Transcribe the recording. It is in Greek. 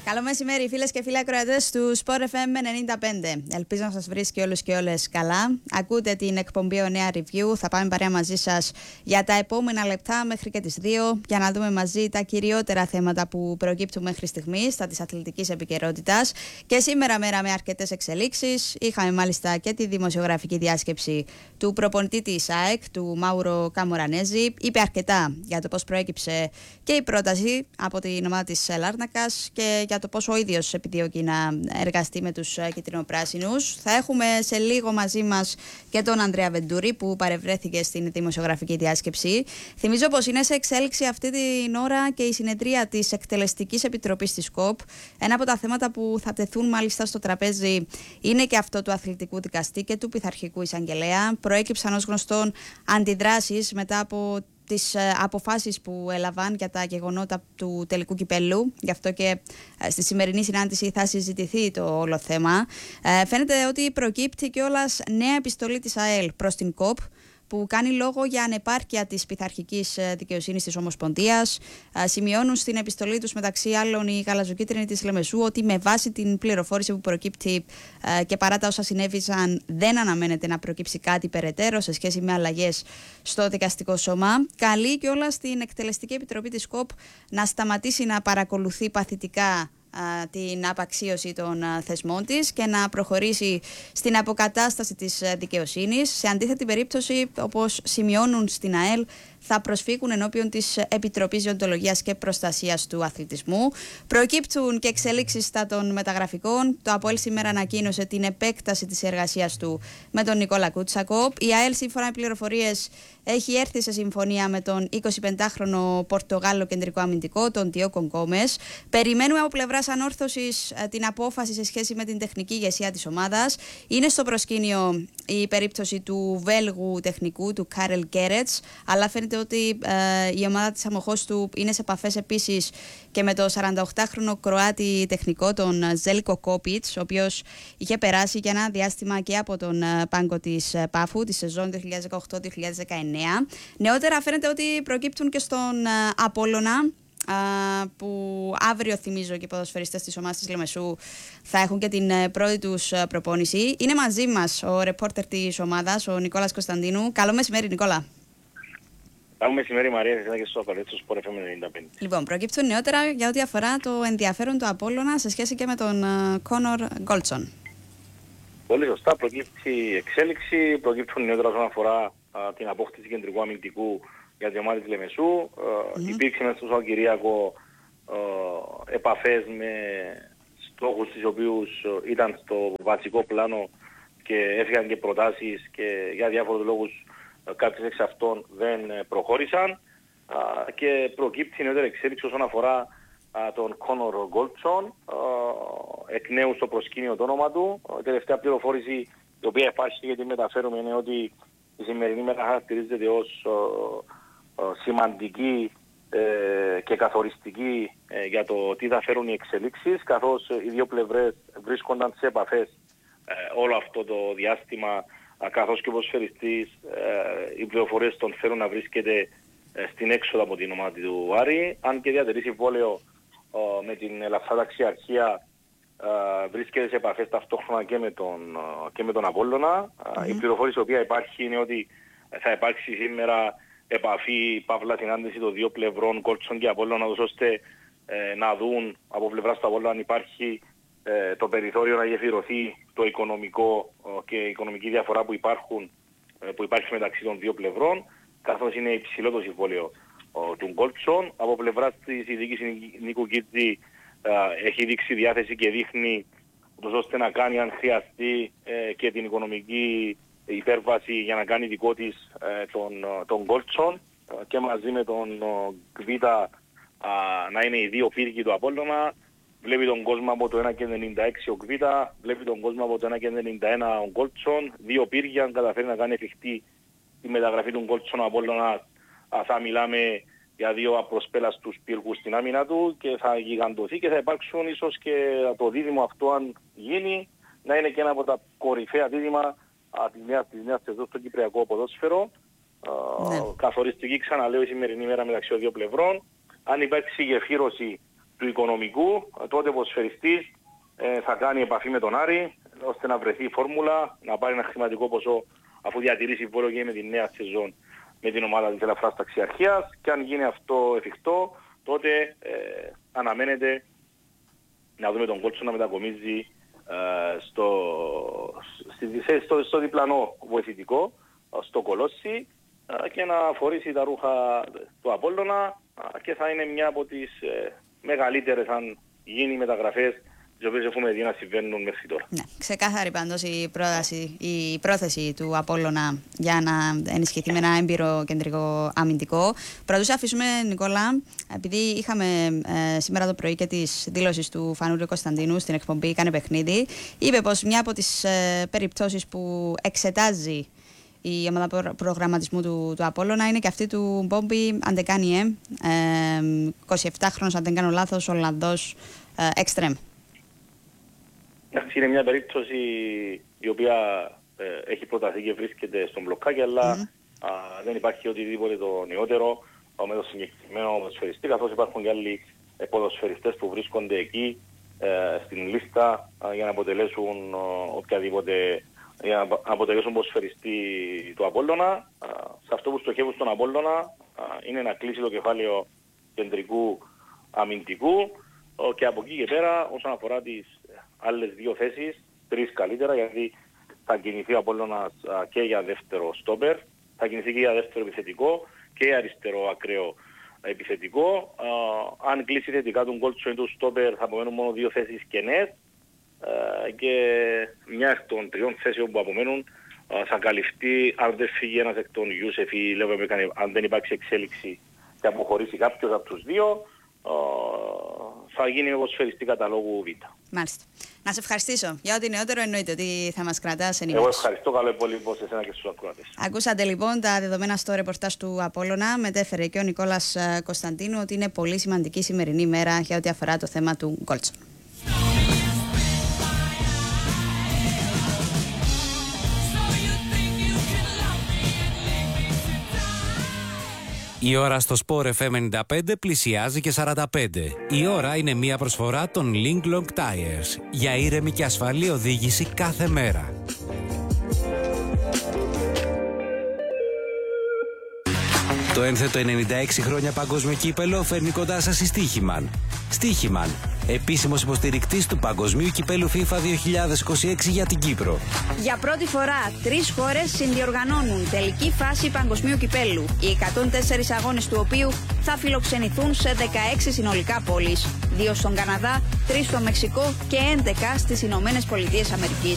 Καλό μεσημέρι, φίλες και φίλοι ακροατές του Sport FM 95. Ελπίζω να σας βρίσκει όλους και όλες καλά. Ακούτε την εκπομπή Ο Νέα Review. Θα πάμε παρέα μαζί σας για τα επόμενα λεπτά μέχρι και τις 2 για να δούμε μαζί τα κυριότερα θέματα που προκύπτουν μέχρι στιγμής στα της αθλητικής επικαιρότητας. Και σήμερα μέρα με αρκετές εξελίξεις. Είχαμε μάλιστα και τη δημοσιογραφική διάσκεψη του προπονητή της ΑΕΚ, του Μάουρο Καμορανέζη. Είπε αρκετά για το πώς προέκυψε και η πρόταση από την ομάδα της Λάρνακας και για το πόσο ο ίδιος επιδιώκει να εργαστεί με τους κυτρινοπράσινους. Θα έχουμε σε λίγο μαζί μας και τον Ανδρέα Βεντούρη που παρευρέθηκε στην δημοσιογραφική διάσκεψη. Θυμίζω πως είναι σε εξέλιξη αυτή την ώρα και η συνεδρία της Εκτελεστικής Επιτροπής της ΚΟΠ. Ένα από τα θέματα που θα τεθούν μάλιστα στο τραπέζι είναι και αυτό του αθλητικού δικαστή και του πειθαρχικού εισαγγελέα. Προέκυψαν ως γνωστόν αντιδράσεις μετά από τις αποφάσεις που έλαβαν για τα γεγονότα του τελικού κυπέλλου. Γι' αυτό και στη σημερινή συνάντηση θα συζητηθεί το όλο θέμα. Φαίνεται ότι προκύπτει κιόλας νέα επιστολή της ΑΕΛ προς την ΚΟΠ που κάνει λόγο για ανεπάρκεια της πειθαρχικής δικαιοσύνης της Ομοσπονδίας. Σημειώνουν στην επιστολή τους μεταξύ άλλων οι γαλαζοκίτρινοι της Λεμεσού ότι με βάση την πληροφόρηση που προκύπτει και παρά τα όσα συνέβησαν δεν αναμένεται να προκύψει κάτι περαιτέρω σε σχέση με αλλαγές στο δικαστικό σώμα. Καλεί κιόλας στην Εκτελεστική Επιτροπή της ΚΟΠ να σταματήσει να παρακολουθεί παθητικά την απαξίωση των θεσμών της και να προχωρήσει στην αποκατάσταση της δικαιοσύνης. Σε αντίθετη περίπτωση, όπως σημειώνουν στην ΑΕΛ, θα προσφύγουν ενώπιον της Επιτροπής Διοντολογίας και Προστασίας του Αθλητισμού. Προκύπτουν και εξελίξεις στα των μεταγραφικών. Το ΑΠΟΕΛ σήμερα ανακοίνωσε την επέκταση της εργασίας του με τον Νικόλα Κούτσακο. Η ΑΕΛ, σύμφωνα με πληροφορίες, έχει έρθει σε συμφωνία με τον 25χρονο Πορτογάλο κεντρικό αμυντικό, τον Ντιόκο Γκόμες. Περιμένουμε από πλευράς ανόρθωσης την απόφαση σε σχέση με την τεχνική ηγεσία της ομάδας. Είναι στο προσκήνιο η περίπτωση του Βέλγου τεχνικού, του Κάρελ Γκέρετς, αλλά φαίνεται ότι η ομάδα της Αμοχώστου είναι σε επαφές επίσης και με το 48χρονο Κροάτι τεχνικό, τον Ζέλικο Κόπιτς, ο οποίος είχε περάσει για ένα διάστημα και από τον πάγκο της Πάφου τη σεζόν 2018-2019. Νεότερα φαίνεται ότι προκύπτουν και στον Απόλλωνα, που αύριο, θυμίζω, και οι ποδοσφαιριστές της ομάδας της Λεμεσού θα έχουν και την πρώτη τους προπόνηση. Είναι μαζί μας ο ρεπόρτερ της ομάδας, ο Νικόλας Κωνσταντίνου. Καλό μεσημέρι, Νικόλα. Καλό μεσημέρι, Μαρία, και στους απαραίτητους Sport FM 95. Λοιπόν, προκύπτουν νεότερα για ό,τι αφορά το ενδιαφέρον του Απόλλωνα σε σχέση και με τον Κόνορ Γκόλτσον. Πολύ σωστά, προκύπτει εξέλιξη, προκύπτουν νεότερα όσον αφορά την απόκτηση κεντρικού αμυντικού για την ομάδα της Λεμεσού. Υπήρξε μέσα στο Σαββατοκύριακο επαφές με στόχους τους οποίους ήταν στο βασικό πλάνο και έφυγαν και προτάσεις και για διάφορους λόγους κάποιες εξ αυτών δεν προχώρησαν και προκύπτει νεότερη εξέλιξη όσον αφορά τον Κόνορ Γκόλτσον, εκ νέου στο προσκήνιο το όνομα του. Η τελευταία πληροφόρηση η οποία υπάρχει και τη μεταφέρουμε είναι ότι η σημερινή μέρα χαρακτηρίζεται ως σημαντική και καθοριστική για το τι θα φέρουν οι εξελίξεις, καθώς οι δύο πλευρές βρίσκονταν σε επαφές όλο αυτό το διάστημα, καθώς και ο ποδοσφαιριστής οι πληροφορίες τον φέρουν να βρίσκεται στην έξοδο από την ομάδα του Άρη, αν και διατηρεί συμβόλαιο με την Ελαφρά Ταξιαρχία, βρίσκεται σε επαφές ταυτόχρονα και με τον Απόλλωνα. Η πληροφόρηση η οποία υπάρχει είναι ότι θα υπάρξει σήμερα επαφή, παύλα συνάντηση των δύο πλευρών, Γκόλτσον και Απόλλωνα, ώστε να δουν από πλευράς του Απόλλωνα αν υπάρχει το περιθώριο να γεφυρωθεί το οικονομικό και η οικονομική διαφορά που υπάρχει μεταξύ των δύο πλευρών, καθώς είναι υψηλό το συμβόλαιο του Γκόλτσον. Από πλευράς της ειδικής Νίκου Κίτζη έχει δείξει διάθεση και δείχνει ώστε να κάνει, αν χρειαστεί, και την οικονομική υπέρβαση για να κάνει δικό της τον Γκόλτσον και μαζί με τον Κβίτα να είναι οι δύο πύργοι του Απόλλωνα. Βλέπει τον κόσμο από το 1,96 ο Κβίτα, βλέπει τον κόσμο από το 1,91 ο Γκόλτσον. Δύο πύργια, αν καταφέρει να κάνει εφικτή τη μεταγραφή του Γκόλτσον Απόλλωνα, θα μιλάμε για δύο απροσπέλαστους πύργους στην άμυνα του και θα γιγαντωθεί και θα υπάρξουν ίσως και το δίδυμο αυτό, αν γίνει, να είναι και ένα από τα κορυφαία δίδυμα της νέας σεζόν στο κυπριακό ποδόσφαιρο. Καθοριστική, ξαναλέω, η σημερινή μέρα μεταξύ των δύο πλευρών. Αν υπάρξει γεφύρωση του οικονομικού, τότε ο ποδοσφαιριστής θα κάνει επαφή με τον Άρη, ώστε να βρεθεί η φόρμουλα, να πάρει ένα χρηματικό ποσό αφού διατηρήσει βόρειο και με τη νέα σεζόν με την ομάδα της ελαφράς ταξιαρχίας, και αν γίνει αυτό εφικτό, τότε αναμένεται να δούμε τον Κόλτσο να μετακομίζει στο διπλανό βοηθητικό, στο Κολόσι, και να φορήσει τα ρούχα του Απόλλωνα, και θα είναι μια από τις μεγαλύτερες, αν γίνει, μεταγραφές τις οποίες έχουμε δει να συμβαίνουν μέχρι τώρα. Ναι, ξεκάθαρη πάντως η πρόθεση του Απόλλωνα για να ενισχυθεί με ένα έμπειρο κεντρικό αμυντικό. Πρωτού σε αφήσουμε, Νικόλα, επειδή είχαμε σήμερα το πρωί και τις δηλώσεις του Φανούρη Κωνσταντίνου στην εκπομπή «Κάνε παιχνίδι», είπε πως μια από τις περιπτώσεις που εξετάζει η ομάδα προγραμματισμού του Απόλλωνα είναι και αυτή του Μπόμπι Αντεκάνιε, 27χρονος, αν δεν κάνω λάθος, Ολλανδός εξτρέμ. Είναι μια περίπτωση η οποία έχει προταθεί και βρίσκεται στον μπλοκάκι, αλλά δεν υπάρχει οτιδήποτε το νεότερο με το συγκεκριμένο ποδοσφαιριστή, καθώς υπάρχουν και άλλοι ποδοσφαιριστές που βρίσκονται εκεί στην λίστα για να αποτελέσουν οποιαδήποτε, για να αποτελέσουν ποδοσφαιριστή του Απόλλωνα. Σε αυτό που στοχεύουν στον Απόλλωνα είναι να κλείσει το κεφάλαιο κεντρικού αμυντικού, και από εκεί και πέρα, όσον αφορά τις άλλες δύο θέσεις, τρεις καλύτερα, γιατί θα κινηθεί ο Απόλλωνας και για δεύτερο στόπερ, θα κινηθεί και για δεύτερο επιθετικό και αριστερό ακραίο επιθετικό. Αν κλείσει θετικά τον Κόλτσο ή του στόπερ, θα απομένουν μόνο δύο θέσεις κενές, και μια εκ των τριών θέσεων που απομένουν θα καλυφθεί αν δεν φύγει ένας εκ των Ιούσεφ ή αν δεν υπάρξει εξέλιξη και αποχωρήσει κάποιος από τους δύο, θα γίνει με ποδοσφαιριστή καταλόγου Β. Μάλιστα. Να σε ευχαριστήσω. Για ό,τι νεότερο εννοείται ότι θα μας κρατάς ενημέρωση. Εγώ ευχαριστώ. Καλό υπόλοιπο σε εσένα και στους ακροατές. Ακούσατε λοιπόν τα δεδομένα στο ρεπορτάζ του Απόλλωνα. Μετέφερε και ο Νικόλας Κωνσταντίνου ότι είναι πολύ σημαντική σημερινή μέρα για ό,τι αφορά το θέμα του Γκόλτσον. Η ώρα στο Sport FM 95 πλησιάζει και 45. Η ώρα είναι μια προσφορά των Link Long Tires για ήρεμη και ασφαλή οδήγηση κάθε μέρα. Το ένθετο 96 χρόνια παγκόσμιο κύπελο φέρνει κοντά σας η Στίχημαν. Στίχημαν, επίσημος υποστηρικτής του Παγκοσμίου Κυπέλου FIFA 2026 για την Κύπρο. Για πρώτη φορά, 3 χώρες συνδιοργανώνουν τελική φάση Παγκοσμίου Κυπέλου, οι 104 αγώνες του οποίου θα φιλοξενηθούν σε 16 συνολικά πόλεις, 2 στον Καναδά, 3 στο Μεξικό και 11 στις Ηνωμένες Πολιτείες Αμερικής.